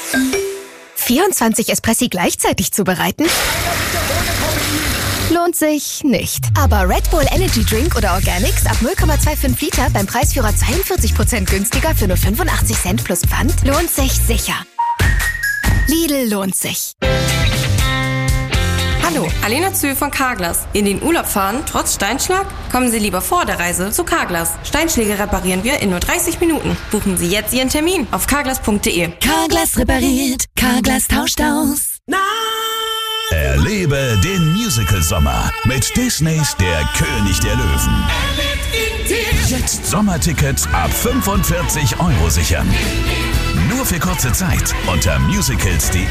24 Espressi gleichzeitig zubereiten? Lohnt sich nicht. Aber Red Bull Energy Drink oder Organics ab 0,25 Liter beim Preisführer 42% günstiger für nur 85 Cent plus Pfand lohnt sich sicher. Lidl lohnt sich. Hallo, Alena Zühl von Carglass. In den Urlaub fahren, trotz Steinschlag? Kommen Sie lieber vor der Reise zu Carglass. Steinschläge reparieren wir in nur 30 Minuten. Buchen Sie jetzt Ihren Termin auf carglass.de. Carglass repariert, Carglass tauscht aus. Erlebe den Musical-Sommer mit Disneys Der König der Löwen. Jetzt Sommertickets ab 45 € sichern. Nur für kurze Zeit unter musicals.de.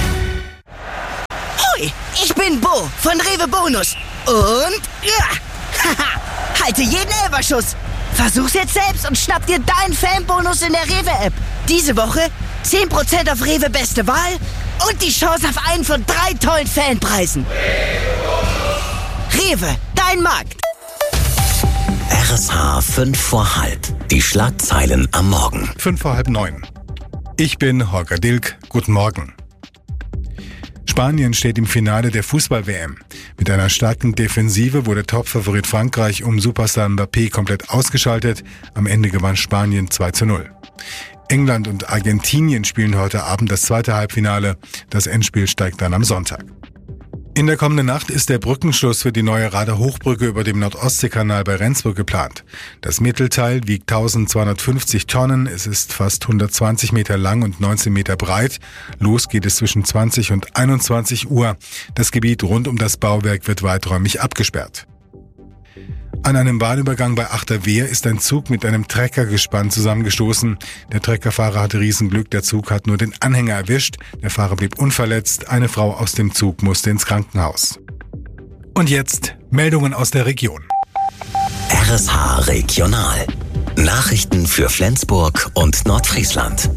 Hoi, ich bin Bo von Rewe Bonus. Und ja, halte jeden Elferschuss. Versuch's jetzt selbst und schnapp dir deinen Fanbonus in der Rewe-App. Diese Woche 10% auf Rewe Beste Wahl und die Chance auf einen von 3 tollen Fanpreisen. Rewe, dein Markt. RSH 5 vor halb. Die Schlagzeilen am Morgen. 5 vor halb 9. Ich bin Holger Dilk. Guten Morgen. Spanien steht im Finale der Fußball-WM. Mit einer starken Defensive wurde Topfavorit Frankreich um Superstar Mbappé komplett ausgeschaltet. Am Ende gewann Spanien 2:0. England und Argentinien spielen heute Abend das zweite Halbfinale. Das Endspiel steigt dann am Sonntag. In der kommenden Nacht ist der Brückenschluss für die neue Rader-Hochbrücke über dem Nordostseekanal bei Rendsburg geplant. Das Mittelteil wiegt 1250 Tonnen, es ist fast 120 Meter lang und 19 Meter breit. Los geht es zwischen 20 und 21 Uhr. Das Gebiet rund um das Bauwerk wird weiträumig abgesperrt. An einem Bahnübergang bei Achterwehr ist ein Zug mit einem Treckergespann zusammengestoßen. Der Treckerfahrer hatte Riesenglück, der Zug hat nur den Anhänger erwischt. Der Fahrer blieb unverletzt, eine Frau aus dem Zug musste ins Krankenhaus. Und jetzt Meldungen aus der Region. RSH Regional. Nachrichten für Flensburg und Nordfriesland.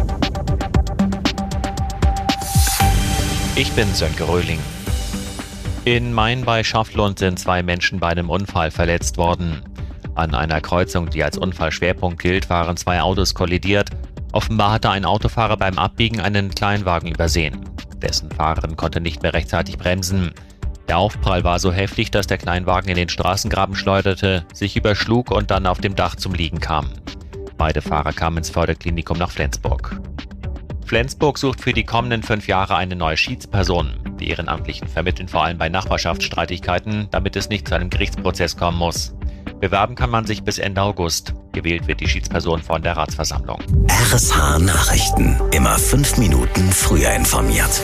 Ich bin Sönke Röhling. In Main bei Schaflund sind 2 Menschen bei einem Unfall verletzt worden. An einer Kreuzung, die als Unfallschwerpunkt gilt, waren 2 Autos kollidiert. Offenbar hatte ein Autofahrer beim Abbiegen einen Kleinwagen übersehen. Dessen Fahrerin konnte nicht mehr rechtzeitig bremsen. Der Aufprall war so heftig, dass der Kleinwagen in den Straßengraben schleuderte, sich überschlug und dann auf dem Dach zum Liegen kam. Beide Fahrer kamen ins Förderklinikum nach Flensburg. Flensburg sucht für die kommenden 5 Jahre eine neue Schiedsperson. Die Ehrenamtlichen vermitteln vor allem bei Nachbarschaftsstreitigkeiten, damit es nicht zu einem Gerichtsprozess kommen muss. Bewerben kann man sich bis Ende August. Gewählt wird die Schiedsperson von der Ratsversammlung. RSH Nachrichten. Immer 5 Minuten früher informiert.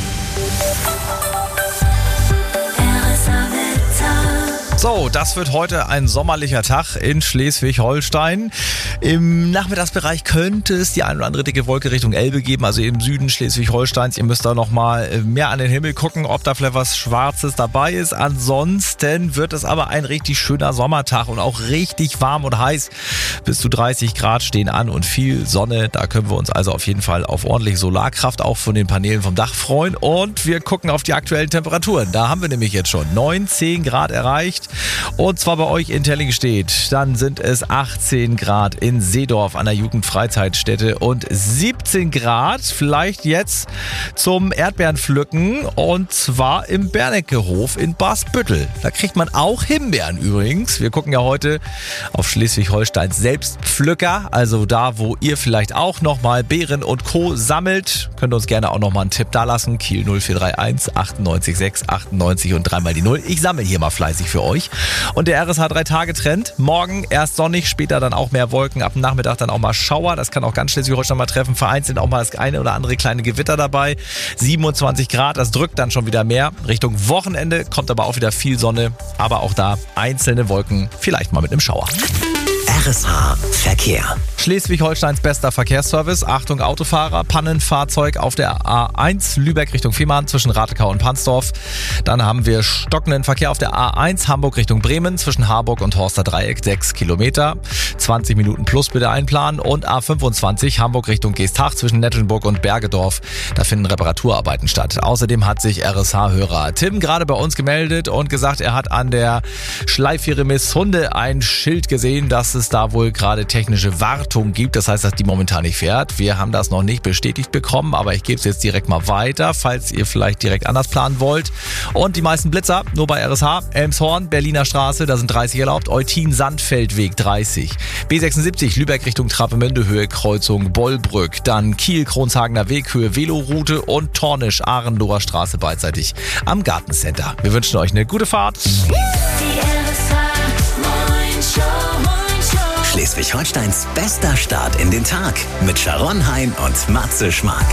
So, das wird heute ein sommerlicher Tag in Schleswig-Holstein. Im Nachmittagsbereich könnte es die ein oder andere dicke Wolke Richtung Elbe geben, also im Süden Schleswig-Holsteins. Ihr müsst da nochmal mehr an den Himmel gucken, ob da vielleicht was Schwarzes dabei ist. Ansonsten wird es aber ein richtig schöner Sommertag und auch richtig warm und heiß. Bis zu 30 Grad stehen an und viel Sonne. Da können wir uns also auf jeden Fall auf ordentliche Solarkraft auch von den Paneelen vom Dach freuen. Und wir gucken auf die aktuellen Temperaturen. Da haben wir nämlich jetzt schon 19 Grad erreicht. Und zwar bei euch in Tellingstedt. Dann sind es 18 Grad in Seedorf an der Jugendfreizeitstätte und 17 Grad vielleicht jetzt zum Erdbeerenpflücken und zwar im Berneckehof in Basbüttel. Da kriegt man auch Himbeeren übrigens. Wir gucken ja heute auf Schleswig-Holsteins Selbstpflücker, also da, wo ihr vielleicht auch nochmal Beeren und Co. sammelt. Könnt ihr uns gerne auch nochmal einen Tipp dalassen. Kiel 0431 98 6 98 und 3 mal die 0. Ich sammle hier mal fleißig für euch. Und der RSH 3-Tage-Trend. Morgen erst sonnig, später dann auch mehr Wolken. Ab dem Nachmittag dann auch mal Schauer. Das kann auch ganz Schleswig-Holstein mal treffen. Vereinzelt auch mal das eine oder andere kleine Gewitter dabei. 27 Grad, das drückt dann schon wieder mehr. Richtung Wochenende kommt aber auch wieder viel Sonne. Aber auch da einzelne Wolken, vielleicht mal mit einem Schauer. RSH Verkehr. Schleswig-Holsteins bester Verkehrsservice. Achtung Autofahrer, Pannenfahrzeug auf der A1 Lübeck Richtung Fehmarn zwischen Ratekau und Pansdorf. Dann haben wir stockenden Verkehr auf der A1 Hamburg Richtung Bremen zwischen Harburg und Horster Dreieck 6 Kilometer. 20 Minuten plus bitte einplanen. Und A25 Hamburg Richtung Geesthacht zwischen Nettelnburg und Bergedorf. Da finden Reparaturarbeiten statt. Außerdem hat sich RSH-Hörer Tim gerade bei uns gemeldet und gesagt, er hat an der Schleifviere Miss Hunde ein Schild gesehen, dass es da wohl gerade technische Wartung gibt. Das heißt, dass die momentan nicht fährt. Wir haben das noch nicht bestätigt bekommen, aber ich gebe es jetzt direkt mal weiter, falls ihr vielleicht direkt anders planen wollt. Und die meisten Blitzer nur bei RSH, Elmshorn, Berliner Straße, da sind 30 erlaubt, Eutin, Sandfeldweg 30. B76, Lübeck Richtung Travemünde, Höhe Kreuzung Bollbrück. Dann Kiel, Kronshagener Weg, Höhe Veloroute und Tornisch, Arendower Straße beidseitig am Gartencenter. Wir wünschen euch eine gute Fahrt. Schleswig-Holsteins bester Start in den Tag mit Sharon Hein und Matze Schmark.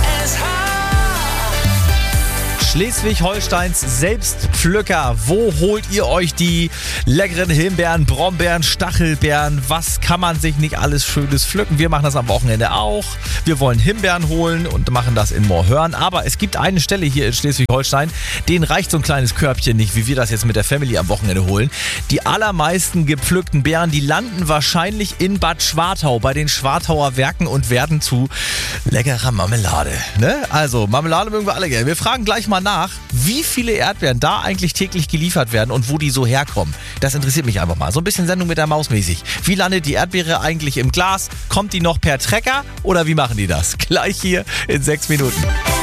Schleswig-Holsteins Selbstpflücker. Wo holt ihr euch die leckeren Himbeeren, Brombeeren, Stachelbeeren? Was kann man sich nicht alles Schönes pflücken? Wir machen das am Wochenende auch. Wir wollen Himbeeren holen und machen das in Moorhörn. Aber es gibt eine Stelle hier in Schleswig-Holstein, denen reicht so ein kleines Körbchen nicht, wie wir das jetzt mit der Family am Wochenende holen. Die allermeisten gepflückten Beeren, die landen wahrscheinlich in Bad Schwartau bei den Schwartauer Werken und werden zu leckerer Marmelade. Ne? Also Marmelade mögen wir alle gerne. Wir fragen gleich mal nach, wie viele Erdbeeren da eigentlich täglich geliefert werden und wo die so herkommen. Das interessiert mich einfach mal. So ein bisschen Sendung mit der Maus mäßig. Wie landet die Erdbeere eigentlich im Glas? Kommt die noch per Trecker oder wie machen die das? Gleich hier in 6 Minuten.